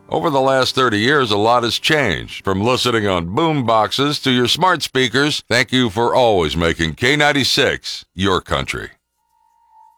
Over the last 30 years, a lot has changed. From listening on boom boxes to your smart speakers, thank you for always making K96 your country.